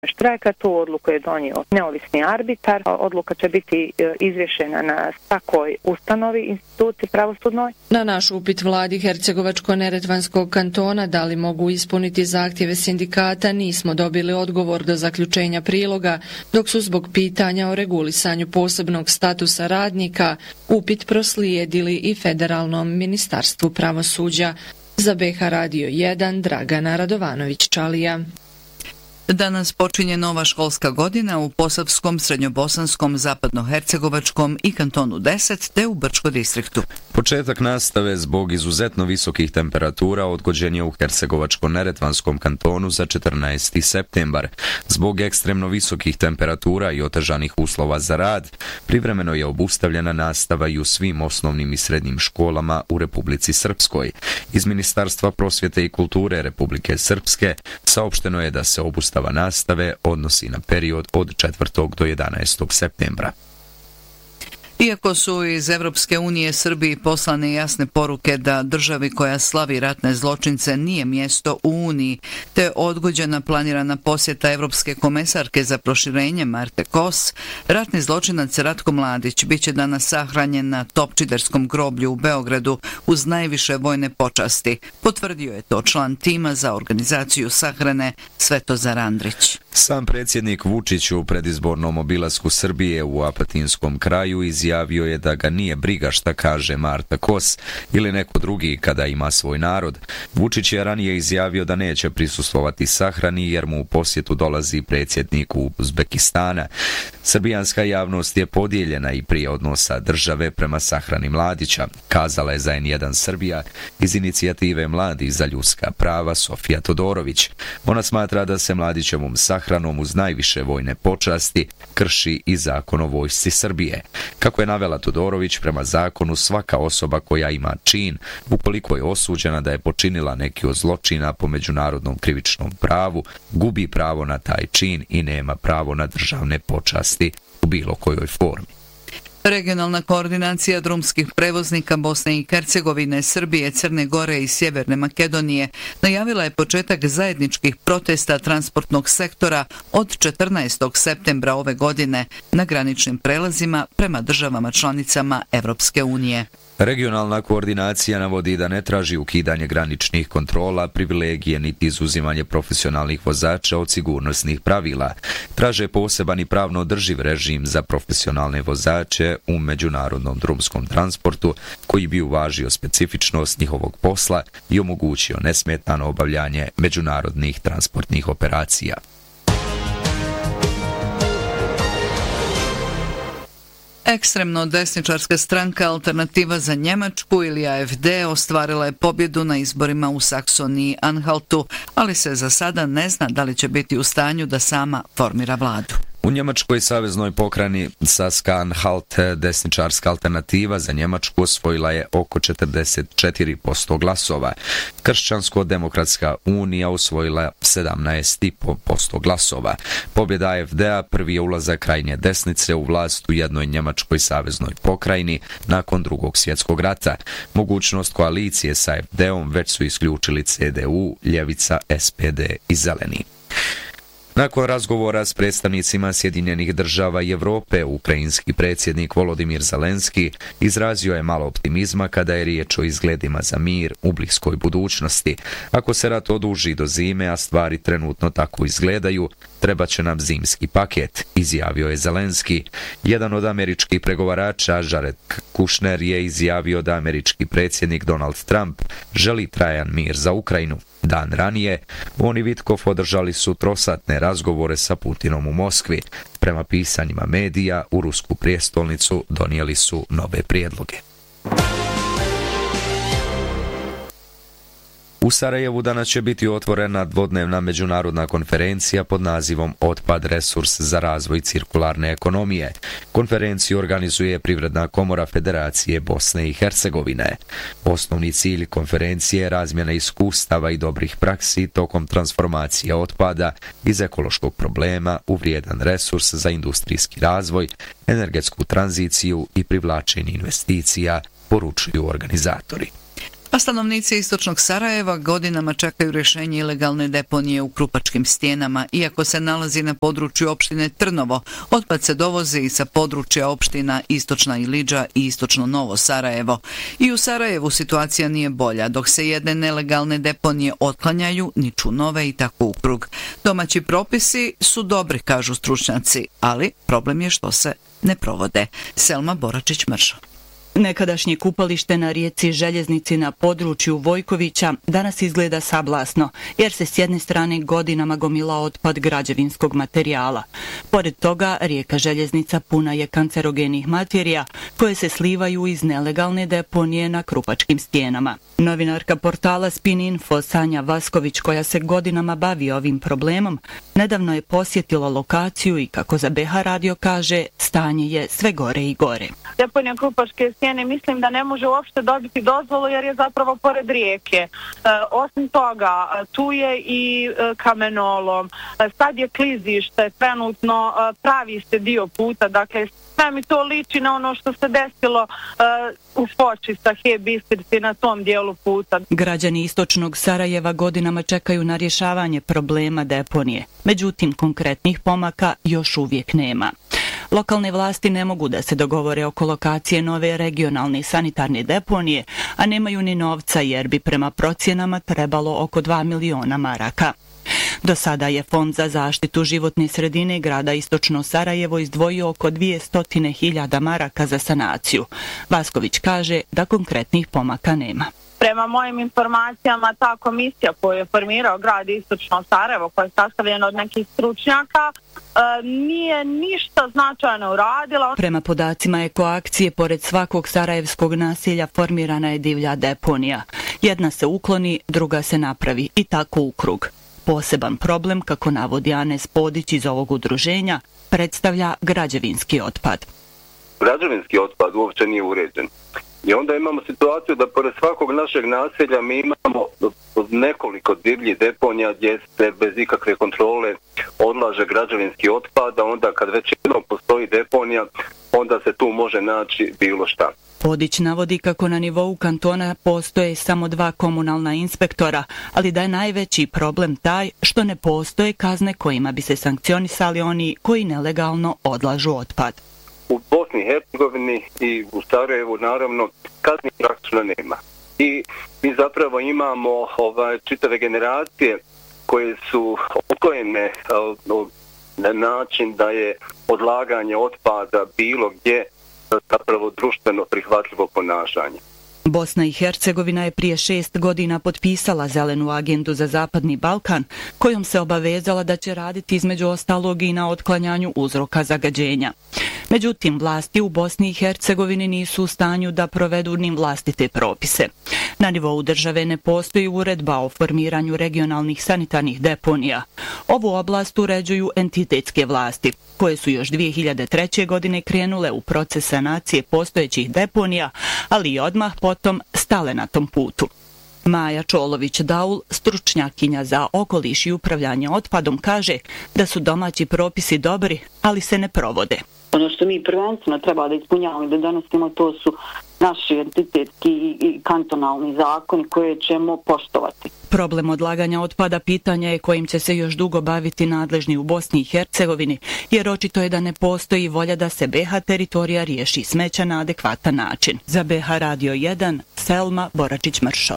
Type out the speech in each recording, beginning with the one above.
štrajka. Tu odluku je donio neovisni arbitar. Odluka će biti izvješena na svakoj ustanovi, instituciji pravosudnoj. Na naš upit vladi Hercegovačko-neretvanskog kantona da li mogu ispuniti zahtjeve sindikata nismo dobili odgovor do zaključenja priloga, dok su zbog pitanja o regulisanju posebnog statusa radnika upit proslijedili i Federalnom ministarstvu pravosuđa. Za BH Radio 1 Dragana Radovanović-Čalija. Danas počinje nova školska godina u Posavskom, Srednjobosanskom, Zapadnohercegovačkom i kantonu 10 te u Brčkom distriktu. Početak nastave zbog izuzetno visokih temperatura odgođen je u Hercegovačko-neretvanskom kantonu za 14. septembar. Zbog ekstremno visokih temperatura i otežanih uslova za rad, privremeno je obustavljena nastava i u svim osnovnim i srednjim školama u Republici Srpskoj. Iz Ministarstva prosvjete i kulture Republike Srpske saopšteno je da se obustava nastave odnosi na period od 4. do 11. septembra. Iako su iz Evropske unije Srbiji poslane jasne poruke da državi koja slavi ratne zločince nije mjesto u Uniji, te odgođena planirana posjeta Evropske komesarke za proširenje Marte Kos, ratni zločinac Ratko Mladić biće danas sahranjen na Topčiderskom groblju u Beogradu uz najviše vojne počasti. Potvrdio je to član tima za organizaciju sahrane Svetozar Andrić. Sam predsjednik Vučić u predizbornom obilasku Srbije u Apatinskom kraju izjavio je da ga nije briga šta kaže Marta Kos ili neko drugi kada ima svoj narod. Vučić je ranije izjavio da neće prisustvovati sahrani jer mu u posjetu dolazi predsjednik Uzbekistana. Srbijanska javnost je podijeljena i prije odnosa države prema sahrani Mladića, kazala je za N1 Srbija iz inicijative Mladih za ljudska prava Sofija Todorović. Ona smatra da se Mladićevom sahranom uz najviše vojne počasti krši i zakon o vojsci Srbije. Kako je navela Todorović, prema zakonu svaka osoba koja ima čin, ukoliko je osuđena da je počinila neki od zločina po međunarodnom krivičnom pravu, gubi pravo na taj čin i nema pravo na državne počasti u bilo kojoj formi. Regionalna koordinacija drumskih prevoznika Bosne i Hercegovine, Srbije, Crne Gore i Sjeverne Makedonije najavila je početak zajedničkih protesta transportnog sektora od 14. septembra ove godine na graničnim prelazima prema državama članicama Evropske unije. Regionalna koordinacija navodi da ne traži ukidanje graničnih kontrola, privilegije niti izuzimanje profesionalnih vozača od sigurnosnih pravila. Traže poseban i pravno održiv režim za profesionalne vozače u međunarodnom drumskom transportu koji bi uvažio specifičnost njihovog posla i omogućio nesmetano obavljanje međunarodnih transportnih operacija. Ekstremno desničarska stranka Alternativa za Njemačku ili AFD ostvarila je pobjedu na izborima u Saksoniji Anhaltu, ali se za sada ne zna da li će biti u stanju da sama formira vladu. U Njemačkoj saveznoj pokrajini Saska-Anhalt desničarska Alternativa za Njemačku osvojila je oko 44% glasova. Kršćansko-demokratska unija osvojila 17,5% glasova. Pobjeda AFD-a prvi je ulazak krajnje desnice u vlast u jednoj njemačkoj saveznoj pokrajini nakon Drugog svjetskog rata. Mogućnost koalicije sa AFD-om već su isključili CDU, Ljevica, SPD i Zeleni. Nakon razgovora s predstavnicima Sjedinjenih država i Evrope, ukrajinski predsjednik Volodimir Zelenski izrazio je malo optimizma kada je riječ o izgledima za mir u bliskoj budućnosti. Ako se rat oduži do zime, a stvari trenutno tako izgledaju, treba će nam zimski paket, izjavio je Zelenski. Jedan od američkih pregovarača, Jared Kushner, je izjavio da američki predsjednik Donald Trump želi trajan mir za Ukrajinu. Dan ranije, on i Vitkov održali su trosatne razgovore sa Putinom u Moskvi. Prema pisanjima medija, u rusku prijestolnicu donijeli su nove prijedloge. U Sarajevu danas će biti otvorena dvodnevna međunarodna konferencija pod nazivom Otpad, resurs za razvoj cirkularne ekonomije. Konferenciju organizuje Privredna komora Federacije Bosne i Hercegovine. Osnovni cilj konferencije je razmjena iskustava i dobrih praksi tokom transformacije otpada iz ekološkog problema u vrijedan resurs za industrijski razvoj, energetsku tranziciju i privlačenje investicija, poručuju organizatori. A stanovnici istočnog Sarajeva godinama čekaju rješenje ilegalne deponije u Krupačkim Stijenama. Iako se nalazi na području opštine Trnovo, otpad se dovozi i sa područja opština Istočna Ilidža i Istočno Novo Sarajevo. I u Sarajevu situacija nije bolja, dok se jedne nelegalne deponije otklanjaju, niču nove i tako u krug. Domaći propisi su dobri, kažu stručnjaci, ali problem je što se ne provode. Selma Boračić-Mršo. Nekadašnje kupalište na rijeci Željeznici na području Vojkovića danas izgleda sablasno, jer se s jedne strane godinama gomila otpad građevinskog materijala. Pored toga, rijeka Željeznica puna je kancerogenih materija koje se slivaju iz nelegalne deponije na Krupačkim Stijenama. Novinarka portala Spin Info Sanja Vasković, koja se godinama bavi ovim problemom, nedavno je posjetila lokaciju i, kako za BH radio kaže, stanje je sve gore i gore. Deponija Krupačke Stijene mislim da ne može uopšte dobiti dozvolu jer je zapravo pored rijeke. Osim toga, tu je i kamenolom, sad je klizište, trenutno pravi se dio puta, dakle sve mi to liči na ono što se desilo u Foči sa He-Bistrici na tom dijelu puta. Građani istočnog Sarajeva godinama čekaju na rješavanje problema deponije. Međutim, konkretnih pomaka još uvijek nema. Lokalne vlasti ne mogu da se dogovore oko lokacije nove regionalne sanitarne deponije, a nemaju ni novca jer bi prema procjenama trebalo oko 2 miliona maraka. Do sada je Fond za zaštitu životne sredine grada Istočno Sarajevo izdvojio oko 200.000 maraka za sanaciju. Vasković kaže da konkretnih pomaka nema. Prema mojim informacijama, ta komisija koju je formirao grad Istočno Sarajevo, koja je sastavljena od nekih stručnjaka, nije ništa značajno uradila. Prema podacima ekoakcije, pored svakog sarajevskog naselja formirana je divlja deponija. Jedna se ukloni, druga se napravi i tako u krug. Poseban problem, kako navodi Anes Podić iz ovog udruženja, predstavlja građevinski otpad. Građevinski otpad uopće nije uređen. I onda imamo situaciju da pored svakog našeg naselja mi imamo nekoliko divljih deponija gdje se bez ikakve kontrole odlaže građevinski otpad, a onda kad već jednom postoji deponija, onda se tu može naći bilo šta. Podić navodi kako na nivou kantona postoje samo 2 komunalna inspektora, ali da je najveći problem taj što ne postoje kazne kojima bi se sankcionisali oni koji nelegalno odlažu otpad. U Bosni i Hercegovini i u Sarajevu naravno kazni praktično nema. I mi zapravo imamo čitave generacije koje su odgojene na način da je odlaganje otpada bilo gdje zapravo društveno prihvatljivo ponašanje. Bosna i Hercegovina je prije 6 godina potpisala zelenu agendu za Zapadni Balkan, kojom se obavezala da će raditi između ostalog i na otklanjanju uzroka zagađenja. Međutim, vlasti u Bosni i Hercegovini nisu u stanju da provedu ni vlastite propise. Na nivou države ne postoji uredba o formiranju regionalnih sanitarnih deponija. Ovu oblast uređuju entitetske vlasti, koje su još 2003. godine krenule u proces sanacije postojećih deponija, ali i odmah potom stale na tom putu. Maja Čolović-Daul, stručnjakinja za okoliš i upravljanje otpadom, kaže da su domaći propisi dobri, ali se ne provode. Ono što mi prvenstveno treba da ispunjavamo i da donosimo, to su naši entitetski i kantonalni zakoni koje ćemo poštovati. Problem odlaganja otpada pitanja je kojim će se još dugo baviti nadležni u Bosni i Hercegovini, jer očito je da ne postoji volja da se BH teritorija riješi smeća na adekvatan način. Za BH Radio 1, Selma Boračić-Mršo.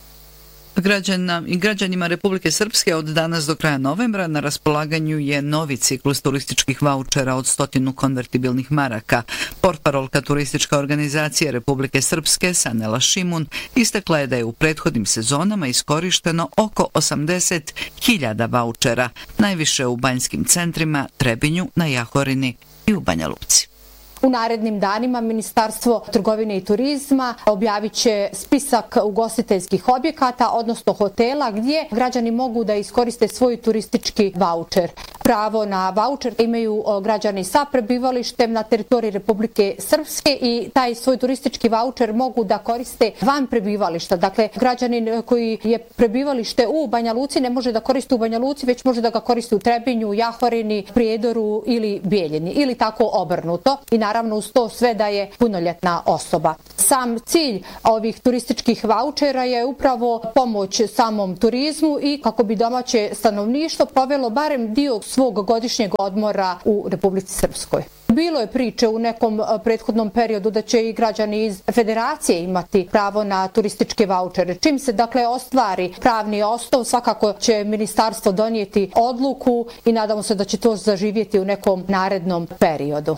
Građanima Republike Srpske od danas do kraja novembra na raspolaganju je novi ciklus turističkih vaučera od 100 konvertibilnih maraka. Portparolka turistička organizacija Republike Srpske Sanela Šimun istakla je da je u prethodnim sezonama iskorišteno oko 80.000 vaučera, najviše u banjskim centrima, Trebinju, na Jahorini i u Banja Luci. U narednim danima Ministarstvo trgovine i turizma objavit će spisak ugostiteljskih objekata, odnosno hotela, gdje građani mogu da iskoriste svoj turistički vaučer. Pravo na vaučer imaju građani sa prebivalištem na teritoriji Republike Srpske i taj svoj turistički vaučer mogu da koriste van prebivališta. Dakle, građanin koji je prebivalište u Banja Luci ne može da koristi u Banja Luci, već može da ga koristi u Trebinju, Jahorini, Prijedoru ili Bijeljini ili tako obrnuto. I naravno uz to sve da je punoljetna osoba. Sam cilj ovih turističkih vaučera je upravo pomoć samom turizmu i kako bi domaće stanovništvo provelo barem dio svog godišnjeg odmora u Republici Srpskoj. Bilo je priče u nekom prethodnom periodu da će i građani iz Federacije imati pravo na turističke vaučere. Čim se dakle ostvari pravni osnov, svakako će ministarstvo donijeti odluku i nadamo se da će to zaživjeti u nekom narednom periodu.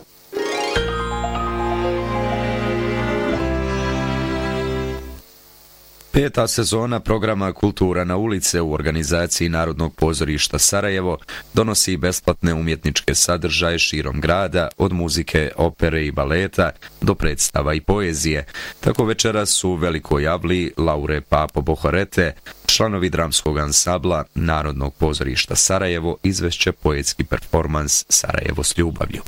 Peta sezona programa Kultura na ulice u organizaciji Narodnog pozorišta Sarajevo donosi besplatne umjetničke sadržaje širom grada, od muzike, opere i baleta do predstava i poezije. Tako večeras u Velikoj Javli Laure Papo Bohorete, članovi dramskog ansambla Narodnog pozorišta Sarajevo, izvešće poetski performans Sarajevo s ljubavlju.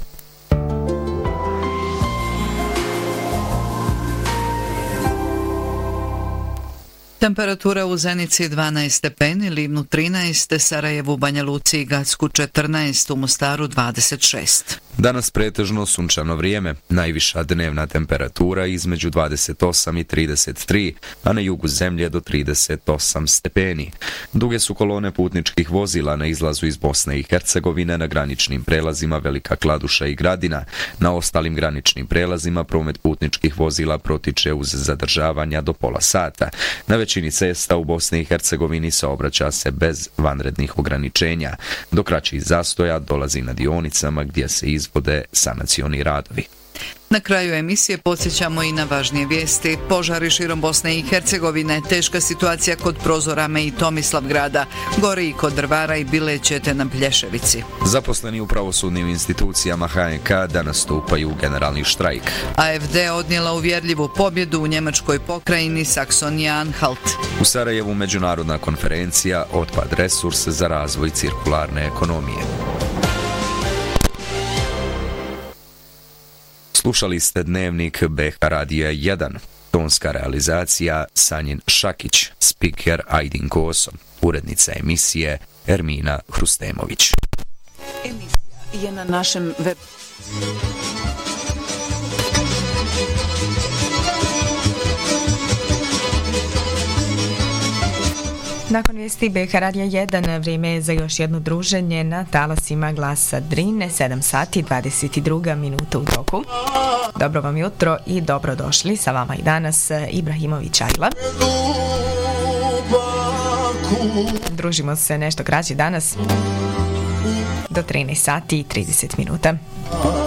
Temperatura u Zenici 12 stepeni, Livnu 13, Sarajevu, Banja Luci i Gacku 14, u Mostaru 26. Danas pretežno sunčano vrijeme, najviša dnevna temperatura između 28 i 33, a na jugu zemlje do 38 stepeni. Duge su kolone putničkih vozila na izlazu iz Bosne i Hercegovine na graničnim prelazima Velika Kladuša i Gradina. Na ostalim graničnim prelazima promet putničkih vozila protiče uz zadržavanja do pola sata. Na većini cesta u Bosni i Hercegovini saobraća se bez vanrednih ograničenja. Do kraćih zastoja dolazi na dionicama gdje se izvode sanacioni radovi. Na kraju emisije podsjećamo i na važnije vijesti. Požari širom Bosne i Hercegovine, teška situacija kod Prozorame i Tomislavgrada, gori i kod Drvara i Bileće te na Plješevici. Zaposleni u pravosudnim institucijama HNK danas stupaju u generalni štrajk. AfD odnijela uvjerljivu pobjedu u njemačkoj pokrajini Saksonija-Anhalt. U Sarajevu međunarodna konferencija Otpad resurs za razvoj cirkularne ekonomije. Slušali ste dnevnik BH Radija 1. Tonska realizacija Sanjin Šakić, spiker Ajdin Koso, urednica emisije Ermina Hrustemović. Emisija je na našem web. Nakon vijesti BH Radija 1, vrijeme je za još jedno druženje na talasima Glasa Drine, 7 sati 22 minuta u toku. Dobro vam jutro i dobrodošli, sa vama i danas Ibrahimović Ajla. Družimo se nešto kraće danas do 13 sati i 30 minuta.